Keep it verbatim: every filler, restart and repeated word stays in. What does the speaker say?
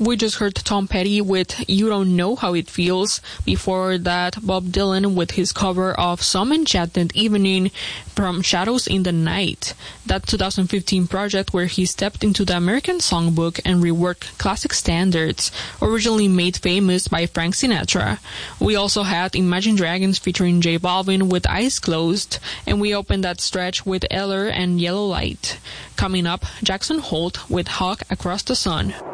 we just heard Tom Petty with You Don't Know How It Feels. Before that, Bob Dylan with his cover of Some Enchanted Evening from Shadows in the Night. That two thousand fifteen project where he stepped into the American Songbook and reworked classic standards, originally made famous by Frank Sinatra. We also had Imagine Dragons featuring J Balvin with Eyes Closed, and we opened that stretch with Eller and Yellow Light. Coming up, Jackson Holt with Hawk Across the Sun.